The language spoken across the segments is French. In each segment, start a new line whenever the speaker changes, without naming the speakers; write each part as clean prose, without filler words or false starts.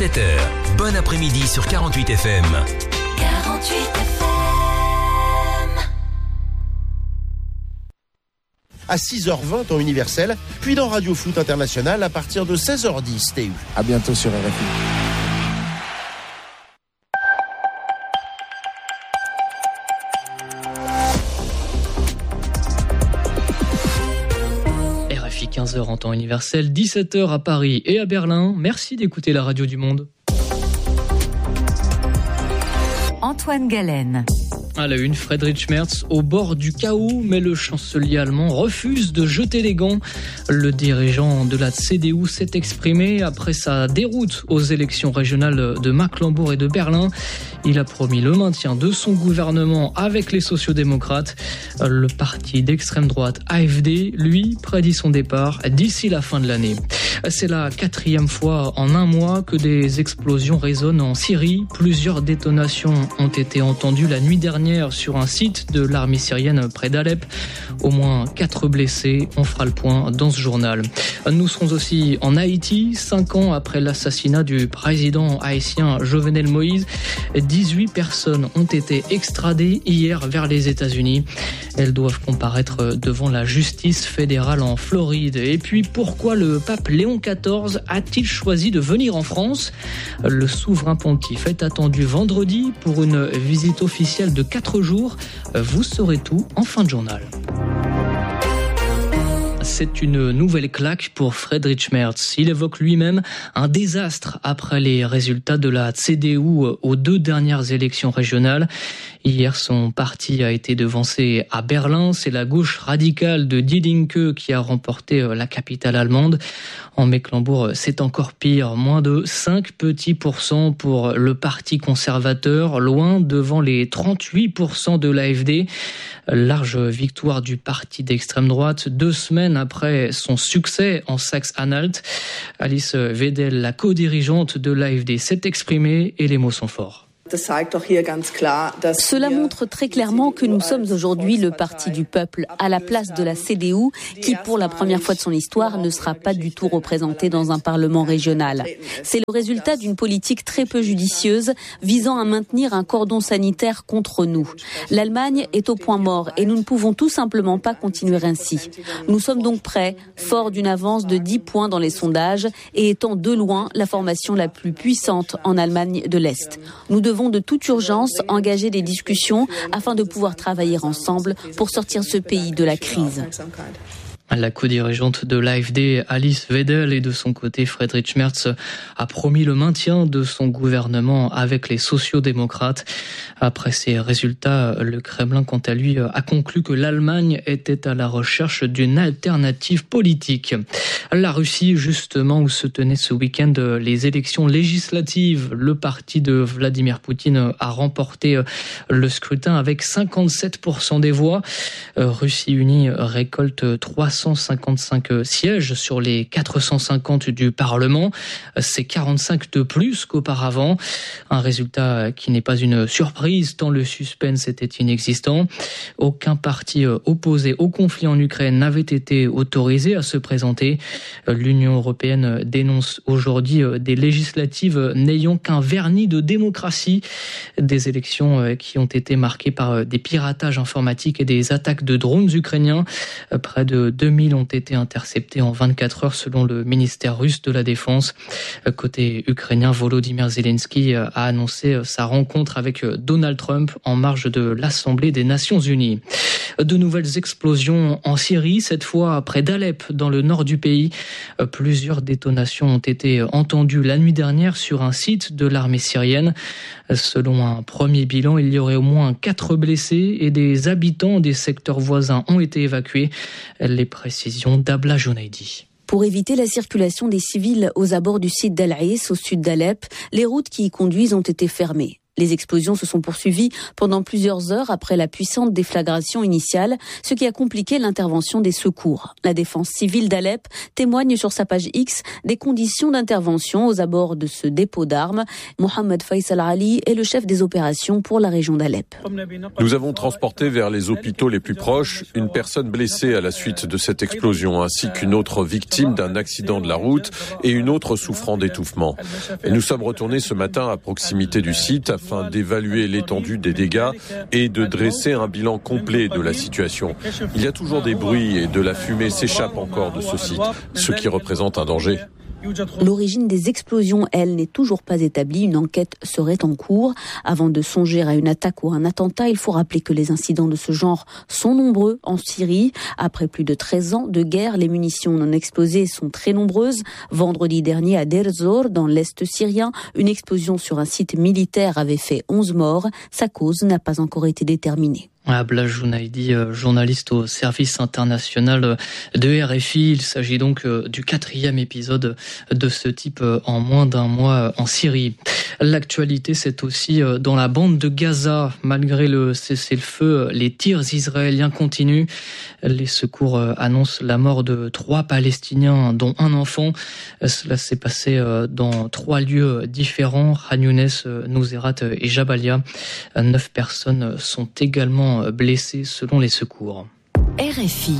7h, bon après-midi sur 48 FM.
48 FM.
À 6h20 temps universel, puis dans Radio Foot International à partir de 16h10 TU.
À bientôt sur RFI.
RFI 15h en temps universel, 17h à Paris et à Berlin. Merci d'écouter la radio du monde.
Antoine Galen.
À la une, Friedrich Merz au bord du chaos, mais le chancelier allemand refuse de jeter les gants. Le dirigeant de la CDU s'est exprimé après sa déroute aux élections régionales de Mecklembourg et de Berlin. Il a promis le maintien de son gouvernement avec les sociodémocrates. Le parti d'extrême droite AfD, lui, prédit son départ d'ici la fin de l'année. C'est la 4e fois en un mois que des explosions résonnent en Syrie. Plusieurs détonations ont été entendues la nuit dernière sur un site de l'armée syrienne près d'Alep. Au moins 4 blessés. On fera le point dans ce journal. Nous serons aussi en Haïti, 5 ans après l'assassinat du président haïtien Jovenel Moïse. 18 personnes ont été extradées hier vers les États-Unis. Elles doivent comparaître devant la justice fédérale en Floride. Et puis, pourquoi le pape Léon XIV a-t-il choisi de venir en France ? Le souverain pontife est attendu vendredi pour une visite officielle de 4 jours. Vous saurez tout en fin de journal. C'est une nouvelle claque pour Friedrich Merz. Il évoque lui-même un désastre après les résultats de la CDU aux 2 dernières élections régionales. Hier, son parti a été devancé à Berlin. C'est la gauche radicale de Die Linke qui a remporté la capitale allemande. En Mecklembourg, c'est encore pire. Moins de 5 petits % pour le parti conservateur, loin devant les 38% de l'AfD. Large victoire du parti d'extrême droite 2 semaines après son succès en Saxe-Anhalt. Alice Wedel, la co-dirigeante de l'AfD, s'est exprimée et les mots sont forts.
Cela montre très clairement que nous sommes aujourd'hui le parti du peuple, à la place de la CDU, qui pour la première fois de son histoire ne sera pas du tout représentée dans un parlement régional. C'est le résultat d'une politique très peu judicieuse, visant à maintenir un cordon sanitaire contre nous. L'Allemagne est au point mort et nous ne pouvons tout simplement pas continuer ainsi. Nous sommes donc prêts, forts d'une avance de 10 points dans les sondages et étant de loin la formation la plus puissante en Allemagne de l'Est. Nous devons de toute urgence engager des discussions afin de pouvoir travailler ensemble pour sortir ce pays de la crise.
La co-dirigeante de l'AfD, Alice Wedel, et de son côté, Friedrich Merz a promis le maintien de son gouvernement avec les sociodémocrates. Après ces résultats, le Kremlin, quant à lui, a conclu que l'Allemagne était à la recherche d'une alternative politique. La Russie, justement, où se tenaient ce week-end les élections législatives, le parti de Vladimir Poutine a remporté le scrutin avec 57% des voix. Russie Unie récolte 355 sièges sur les 450 du Parlement. C'est 45 de plus qu'auparavant. Un résultat qui n'est pas une surprise tant le suspense était inexistant. Aucun parti opposé au conflit en Ukraine n'avait été autorisé à se présenter. L'Union européenne dénonce aujourd'hui des législatives n'ayant qu'un vernis de démocratie. Des élections qui ont été marquées par des piratages informatiques et des attaques de drones ukrainiens. Près de 2000 ont été interceptés en 24 heures selon le ministère russe de la Défense. Côté ukrainien, Volodymyr Zelensky a annoncé sa rencontre avec Donald Trump en marge de l'Assemblée des Nations Unies. De nouvelles explosions en Syrie, cette fois près d'Alep, dans le nord du pays. Plusieurs détonations ont été entendues la nuit dernière sur un site de l'armée syrienne. Selon un premier bilan, il y aurait au moins 4 blessés et des habitants des secteurs voisins ont été évacués. Les précisions d'Abla Jounaidi.
Pour éviter la circulation des civils aux abords du site d'Al-Aïs, au sud d'Alep, les routes qui y conduisent ont été fermées. Les explosions se sont poursuivies pendant plusieurs heures après la puissante déflagration initiale, ce qui a compliqué l'intervention des secours. La défense civile d'Alep témoigne sur sa page X des conditions d'intervention aux abords de ce dépôt d'armes. Mohamed Faisal Ali est le chef des opérations pour la région d'Alep.
Nous avons transporté vers les hôpitaux les plus proches une personne blessée à la suite de cette explosion, ainsi qu'une autre victime d'un accident de la route et une autre souffrant d'étouffement. Et nous sommes retournés ce matin à proximité du site afin d'évaluer l'étendue des dégâts et de dresser un bilan complet de la situation. Il y a toujours des bruits et de la fumée s'échappe encore de ce site, ce qui représente un danger.
L'origine des explosions, elle, n'est toujours pas établie. Une enquête serait en cours. Avant de songer à une attaque ou un attentat, il faut rappeler que les incidents de ce genre sont nombreux en Syrie. Après plus de 13 ans de guerre, les munitions non explosées sont très nombreuses. Vendredi dernier, à Deir ez-Zor, dans l'est syrien, une explosion sur un site militaire avait fait 11 morts. Sa cause n'a pas encore été déterminée.
Abla Jounaidi, journaliste au service international de RFI. Il s'agit donc du 4e épisode de ce type en moins d'un mois en Syrie. L'actualité, c'est aussi dans la bande de Gaza. Malgré le cessez-le-feu, les tirs israéliens continuent. Les secours annoncent la mort de 3 Palestiniens, dont un enfant. Cela s'est passé dans 3 lieux différents, Khan Younes, Nuseirat et Jabalia. 9 personnes sont également blessés selon les secours.
RFI.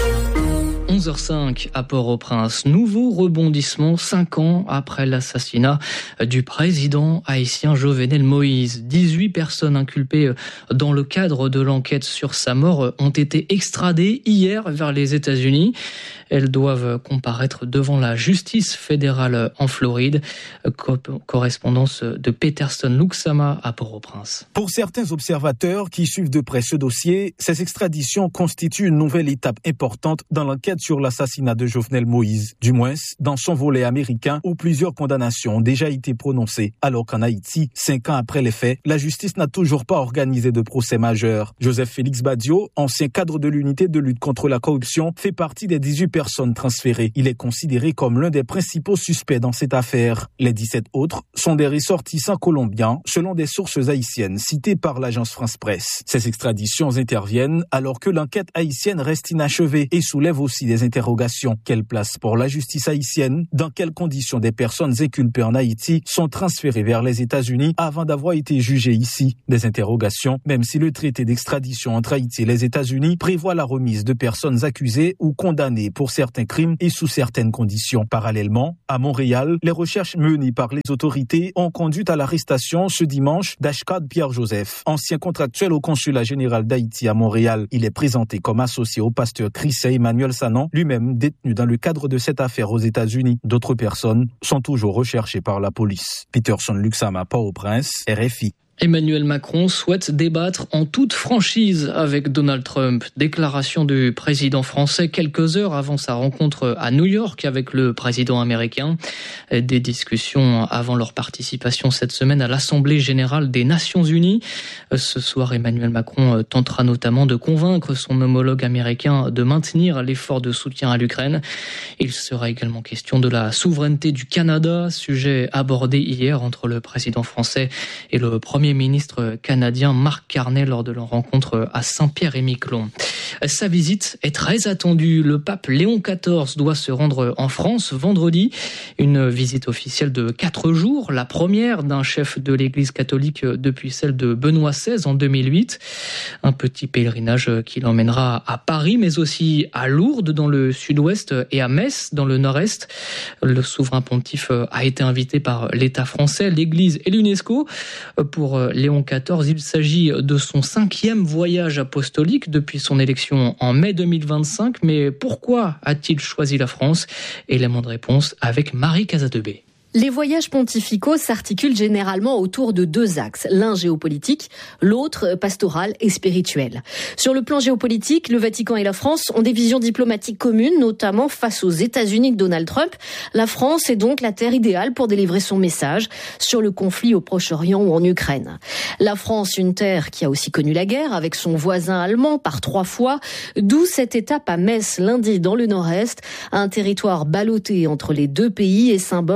11h05 à Port-au-Prince. Nouveau rebondissement 5 ans après l'assassinat du président haïtien Jovenel Moïse. 18 personnes inculpées dans le cadre de l'enquête sur sa mort ont été extradées hier vers les États-Unis. Elles doivent comparaître devant la justice fédérale en Floride. Correspondance de Peterson Luxama à Port-au-Prince.
Pour certains observateurs qui suivent de près ce dossier, ces extraditions constituent une nouvelle étape importante dans l'enquête sur l'assassinat de Jovenel Moïse, du moins dans son volet américain où plusieurs condamnations ont déjà été prononcées, alors qu'en Haïti, 5 ans après les faits, la justice n'a toujours pas organisé de procès majeur. Joseph Félix Badio, ancien cadre de l'unité de lutte contre la corruption, fait partie des 18 personnes transférées. Il est considéré comme l'un des principaux suspects dans cette affaire. Les 17 autres sont des ressortissants colombiens, selon des sources haïtiennes citées par l'agence France Presse. Ces extraditions interviennent alors que l'enquête haïtienne reste inachevée et soulève aussi des interrogations. Quelle place pour la justice haïtienne? Dans quelles conditions des personnes inculpées en Haïti sont transférées vers les États-Unis avant d'avoir été jugées ici? Des interrogations, même si le traité d'extradition entre Haïti et les États-Unis prévoit la remise de personnes accusées ou condamnées pour certains crimes et sous certaines conditions. Parallèlement, à Montréal, les recherches menées par les autorités ont conduit à l'arrestation ce dimanche d'Ashkad Pierre-Joseph, ancien contractuel au consulat général d'Haïti à Montréal. Il est présenté comme associé au pasteur Chriset Emmanuel Sanon, lui-même détenu dans le cadre de cette affaire aux États-Unis. D'autres personnes sont toujours recherchées par la police. Peterson Luxama, Port-au-Prince, RFI.
Emmanuel Macron souhaite débattre en toute franchise avec Donald Trump. Déclaration du président français quelques heures avant sa rencontre à New York avec le président américain. Des discussions avant leur participation cette semaine à l'Assemblée générale des Nations Unies. Ce soir, Emmanuel Macron tentera notamment de convaincre son homologue américain de maintenir l'effort de soutien à l'Ukraine. Il sera également question de la souveraineté du Canada, sujet abordé hier entre le président français et le premier ministre canadien Mark Carney lors de leur rencontre à Saint-Pierre-et-Miquelon. Sa visite est très attendue. Le pape Léon XIV doit se rendre en France vendredi. Une visite officielle de 4 jours, la première d'un chef de l'Église catholique depuis celle de Benoît XVI en 2008. Un petit pèlerinage qui l'emmènera à Paris, mais aussi à Lourdes dans le sud-ouest et à Metz dans le nord-est. Le souverain pontife a été invité par l'État français, l'Église et l'UNESCO. Pour Léon XIV, il s'agit de son 5e voyage apostolique depuis son élection en mai 2025. Mais pourquoi a-t-il choisi la France? Élément de réponse avec Marie Casadebé.
Les voyages pontificaux s'articulent généralement autour de 2 axes, l'un géopolitique, l'autre pastoral et spirituel. Sur le plan géopolitique, le Vatican et la France ont des visions diplomatiques communes, notamment face aux États-Unis de Donald Trump. La France est donc la terre idéale pour délivrer son message sur le conflit au Proche-Orient ou en Ukraine. La France, une terre qui a aussi connu la guerre avec son voisin allemand par 3 fois, d'où cette étape à Metz lundi dans le Nord-Est, un territoire ballotté entre les 2 pays et symbole aujourd'hui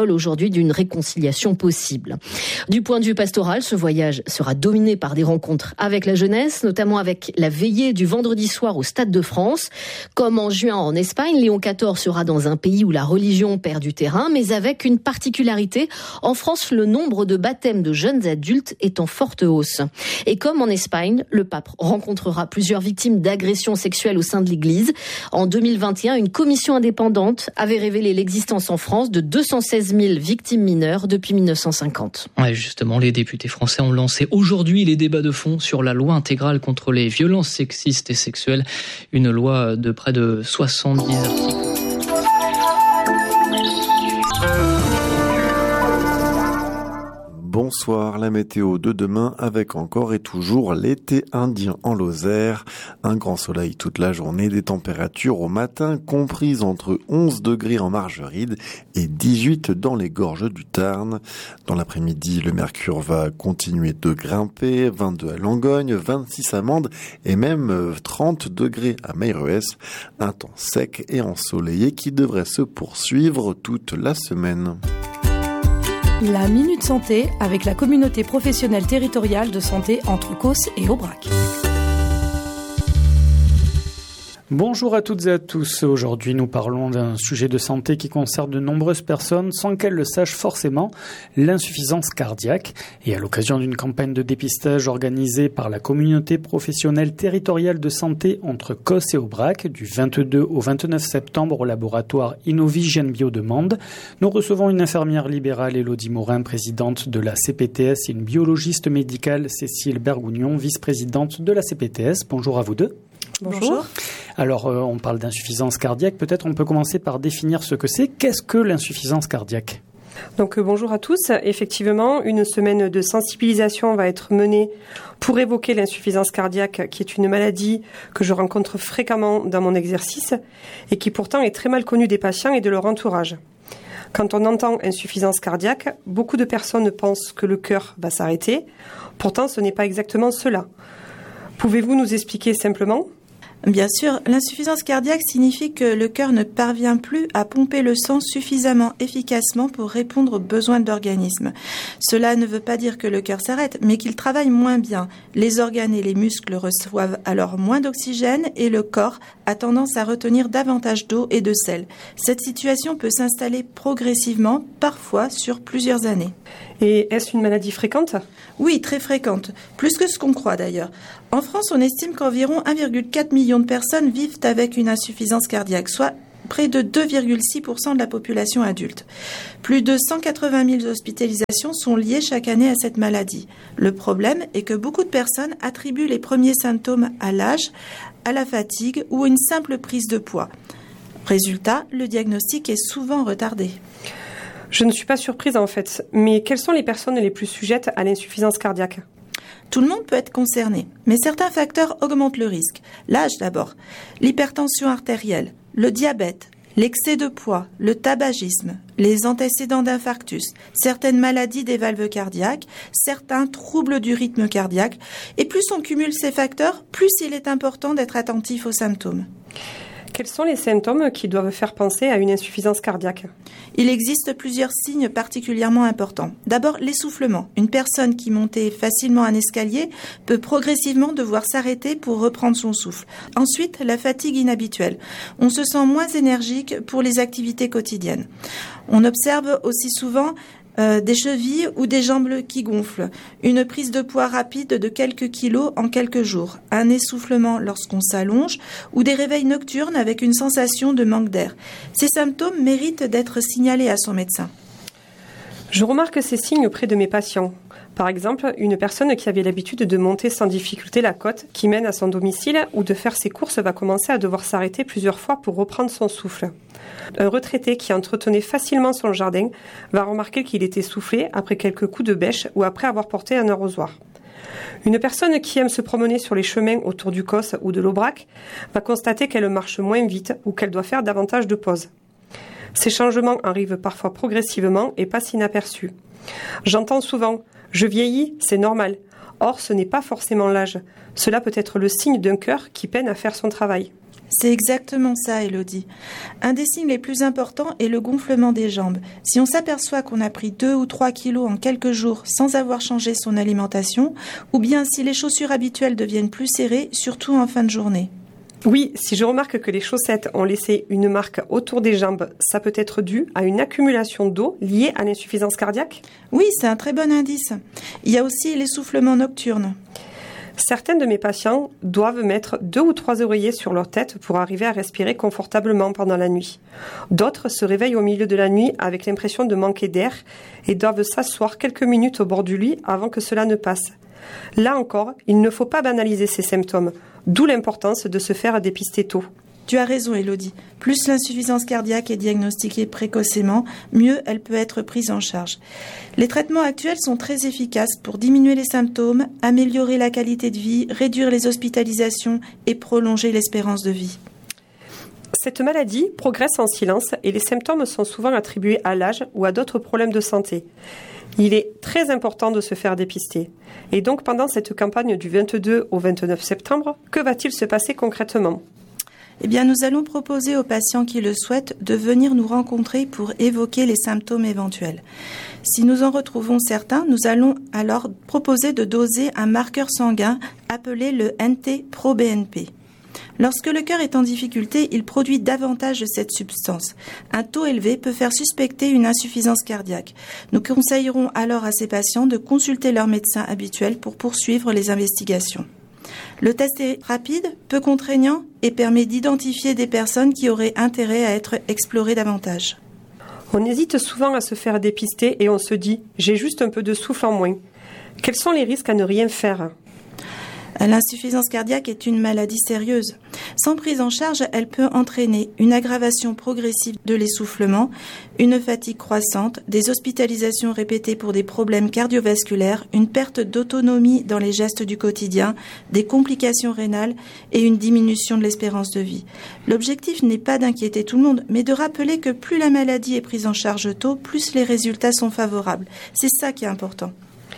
d'une réconciliation possible. Du point de vue pastoral, ce voyage sera dominé par des rencontres avec la jeunesse, notamment avec la veillée du vendredi soir au Stade de France. Comme en juin en Espagne, Léon XIV sera dans un pays où la religion perd du terrain, mais avec une particularité. En France, le nombre de baptêmes de jeunes adultes est en forte hausse. Et comme en Espagne, le pape rencontrera plusieurs victimes d'agressions sexuelles au sein de l'Église. En 2021, une commission indépendante avait révélé l'existence en France de 216 000 victimes mineures depuis 1950.
Ouais, justement, les députés français ont lancé aujourd'hui les débats de fond sur la loi intégrale contre les violences sexistes et sexuelles. Une loi de près de 70 articles.
Bonsoir, la météo de demain avec encore et toujours l'été indien en Lozère. Un grand soleil toute la journée, des températures au matin comprises entre 11 degrés en Margeride et 18 dans les gorges du Tarn. Dans l'après-midi, le mercure va continuer de grimper, 22 à Langogne, 26 à Mende et même 30 degrés à Meyrues. Un temps sec et ensoleillé qui devrait se poursuivre toute la semaine.
La Minute Santé avec la communauté professionnelle territoriale de santé entre Causse et Aubrac.
Bonjour à toutes et à tous. Aujourd'hui, nous parlons d'un sujet de santé qui concerne de nombreuses personnes sans qu'elles le sachent forcément, l'insuffisance cardiaque. Et à l'occasion d'une campagne de dépistage organisée par la communauté professionnelle territoriale de santé entre Causse et Aubrac du 22 au 29 septembre au laboratoire Innovision Bio de Mende, nous recevons une infirmière libérale, Élodie Morin, présidente de la CPTS, et une biologiste médicale, Cécile Bergougnon, vice-présidente de la CPTS. Bonjour à vous deux.
Bonjour.
Alors, on parle d'insuffisance cardiaque. Peut-être on peut commencer par définir ce que c'est. Qu'est-ce que l'insuffisance cardiaque ?
Donc bonjour à tous. Effectivement, une semaine de sensibilisation va être menée pour évoquer l'insuffisance cardiaque, qui est une maladie que je rencontre fréquemment dans mon exercice et qui pourtant est très mal connue des patients et de leur entourage. Quand on entend insuffisance cardiaque, beaucoup de personnes pensent que le cœur va s'arrêter. Pourtant, ce n'est pas exactement cela. Pouvez-vous nous expliquer simplement ?
Bien sûr, l'insuffisance cardiaque signifie que le cœur ne parvient plus à pomper le sang suffisamment efficacement pour répondre aux besoins de l'organisme. Cela ne veut pas dire que le cœur s'arrête, mais qu'il travaille moins bien. Les organes et les muscles reçoivent alors moins d'oxygène et le corps a tendance à retenir davantage d'eau et de sel. Cette situation peut s'installer progressivement, parfois sur plusieurs années.
Et est-ce une maladie fréquente ?
Oui, très fréquente, plus que ce qu'on croit d'ailleurs. En France, on estime qu'environ 1,4 million de personnes vivent avec une insuffisance cardiaque, soit près de 2,6% de la population adulte. Plus de 180 000 hospitalisations sont liées chaque année à cette maladie. Le problème est que beaucoup de personnes attribuent les premiers symptômes à l'âge, à la fatigue ou à une simple prise de poids. Résultat, le diagnostic est souvent retardé.
Je ne suis pas surprise en fait, mais quelles sont les personnes les plus sujettes à l'insuffisance cardiaque ?
Tout le monde peut être concerné, mais certains facteurs augmentent le risque. L'âge d'abord, l'hypertension artérielle, le diabète, l'excès de poids, le tabagisme, les antécédents d'infarctus, certaines maladies des valves cardiaques, certains troubles du rythme cardiaque. Et plus on cumule ces facteurs, plus il est important d'être attentif aux symptômes.
Quels sont les symptômes qui doivent faire penser à une insuffisance cardiaque ?
Il existe plusieurs signes particulièrement importants. D'abord, l'essoufflement. Une personne qui montait facilement un escalier peut progressivement devoir s'arrêter pour reprendre son souffle. Ensuite, la fatigue inhabituelle. On se sent moins énergique pour les activités quotidiennes. On observe aussi souvent des chevilles ou des jambes qui gonflent, une prise de poids rapide de quelques kilos en quelques jours, un essoufflement lorsqu'on s'allonge ou des réveils nocturnes avec une sensation de manque d'air. Ces symptômes méritent d'être signalés à son médecin.
Je remarque ces signes auprès de mes patients. Par exemple, une personne qui avait l'habitude de monter sans difficulté la côte qui mène à son domicile ou de faire ses courses va commencer à devoir s'arrêter plusieurs fois pour reprendre son souffle. Un retraité qui entretenait facilement son jardin va remarquer qu'il est essoufflé après quelques coups de bêche ou après avoir porté un arrosoir. Une personne qui aime se promener sur les chemins autour du Causse ou de l'Aubrac va constater qu'elle marche moins vite ou qu'elle doit faire davantage de pauses. Ces changements arrivent parfois progressivement et passent inaperçus. J'entends souvent « je vieillis, c'est normal ». Or, ce n'est pas forcément l'âge. Cela peut être le signe d'un cœur qui peine à faire son travail.
C'est exactement ça, Elodie. Un des signes les plus importants est le gonflement des jambes. Si on s'aperçoit qu'on a pris 2 ou 3 kilos en quelques jours sans avoir changé son alimentation, ou bien si les chaussures habituelles deviennent plus serrées, surtout en fin de journée.
Oui, si je remarque que les chaussettes ont laissé une marque autour des jambes, ça peut être dû à une accumulation d'eau liée à l'insuffisance cardiaque ?
Oui, c'est un très bon indice. Il y a aussi l'essoufflement nocturne.
Certains de mes patients doivent mettre 2 ou 3 oreillers sur leur tête pour arriver à respirer confortablement pendant la nuit. D'autres se réveillent au milieu de la nuit avec l'impression de manquer d'air et doivent s'asseoir quelques minutes au bord du lit avant que cela ne passe. Là encore, il ne faut pas banaliser ces symptômes, d'où l'importance de se faire dépister tôt.
Tu as raison, Elodie. Plus l'insuffisance cardiaque est diagnostiquée précocement, mieux elle peut être prise en charge. Les traitements actuels sont très efficaces pour diminuer les symptômes, améliorer la qualité de vie, réduire les hospitalisations et prolonger l'espérance de vie.
Cette maladie progresse en silence et les symptômes sont souvent attribués à l'âge ou à d'autres problèmes de santé. Il est très important de se faire dépister. Et donc, pendant cette campagne du 22 au 29 septembre, que va-t-il se passer concrètement ?
Eh bien, nous allons proposer aux patients qui le souhaitent de venir nous rencontrer pour évoquer les symptômes éventuels. Si nous en retrouvons certains, nous allons alors proposer de doser un marqueur sanguin appelé le NT-proBNP. Lorsque le cœur est en difficulté, il produit davantage de cette substance. Un taux élevé peut faire suspecter une insuffisance cardiaque. Nous conseillerons alors à ces patients de consulter leur médecin habituel pour poursuivre les investigations. Le test est rapide, peu contraignant et permet d'identifier des personnes qui auraient intérêt à être explorées davantage.
On hésite souvent à se faire dépister et on se dit « j'ai juste un peu de souffle en moins ». Quels sont les risques à ne rien faire ?
L'insuffisance cardiaque est une maladie sérieuse. Sans prise en charge, elle peut entraîner une aggravation progressive de l'essoufflement, une fatigue croissante, des hospitalisations répétées pour des problèmes cardiovasculaires, une perte d'autonomie dans les gestes du quotidien, des complications rénales et une diminution de l'espérance de vie. L'objectif n'est pas d'inquiéter tout le monde, mais de rappeler que plus la maladie est prise en charge tôt, plus les résultats sont favorables. C'est ça qui est important.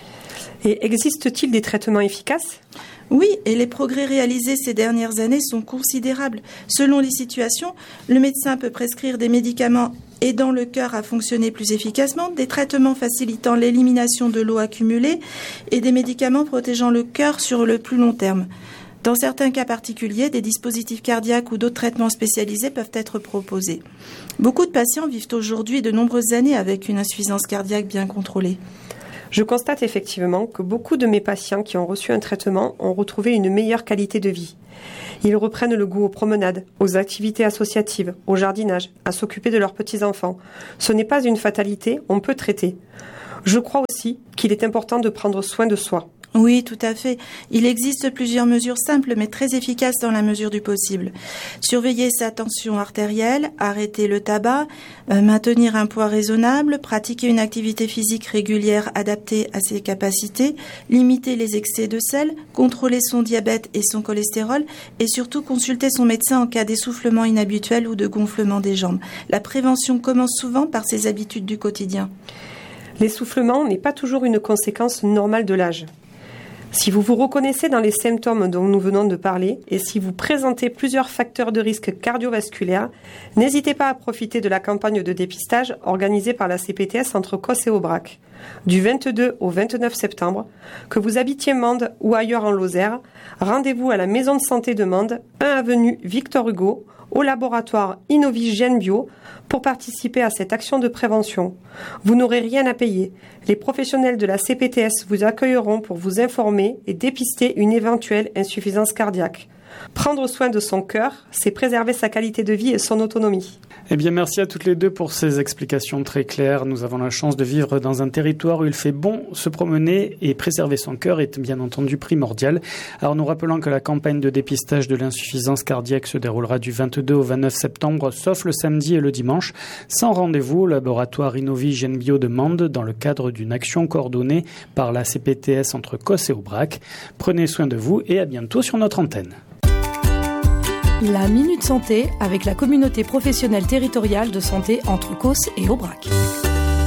Et existe-t-il des traitements efficaces ?
Oui, et les progrès réalisés ces dernières années sont considérables. Selon les situations, le médecin peut prescrire des médicaments aidant le cœur à fonctionner plus efficacement, des traitements facilitant l'élimination de l'eau accumulée et des médicaments protégeant le cœur sur le plus long terme. Dans certains cas particuliers, des dispositifs cardiaques ou d'autres traitements spécialisés peuvent être proposés. Beaucoup de patients vivent aujourd'hui de nombreuses années avec une insuffisance cardiaque bien contrôlée.
Je constate effectivement que beaucoup de mes patients qui ont reçu un traitement ont retrouvé une meilleure qualité de vie. Ils reprennent le goût aux promenades, aux activités associatives, au jardinage, à s'occuper de leurs petits-enfants. Ce n'est pas une fatalité, on peut traiter. Je crois aussi qu'il est important de prendre soin de soi.
Oui, tout à fait. Il existe plusieurs mesures simples mais très efficaces dans la mesure du possible. Surveiller sa tension artérielle, arrêter le tabac, maintenir un poids raisonnable, pratiquer une activité physique régulière adaptée à ses capacités, limiter les excès de sel, contrôler son diabète et son cholestérol et surtout consulter son médecin en cas d'essoufflement inhabituel ou de gonflement des jambes. La prévention commence souvent par ses habitudes du quotidien.
L'essoufflement n'est pas toujours une conséquence normale de l'âge. Si vous vous reconnaissez dans les symptômes dont nous venons de parler et si vous présentez plusieurs facteurs de risque cardiovasculaire, n'hésitez pas à profiter de la campagne de dépistage organisée par la CPTS entre Causse et Aubrac. Du 22 au 29 septembre, que vous habitiez Mende ou ailleurs en Lozère, rendez-vous à la maison de santé de Mende, 1 avenue Victor Hugo, au laboratoire Innovigène Bio pour participer à cette action de prévention. Vous n'aurez rien à payer. Les professionnels de la CPTS vous accueilleront pour vous informer et dépister une éventuelle insuffisance cardiaque. Prendre soin de son cœur, c'est préserver sa qualité de vie et son autonomie.
Eh bien, merci à toutes les deux pour ces explications très claires. Nous avons la chance de vivre dans un territoire où il fait bon se promener et préserver son cœur est bien entendu primordial. Alors, nous rappelons que la campagne de dépistage de l'insuffisance cardiaque se déroulera du 22 au 29 septembre, sauf le samedi et le dimanche, sans rendez-vous au laboratoire Innovigène Bio de Mende dans le cadre d'une action coordonnée par la CPTS entre Causse et Aubrac. Prenez soin de vous et à bientôt sur notre antenne.
La Minute Santé avec la communauté professionnelle territoriale de santé entre Causse et Aubrac.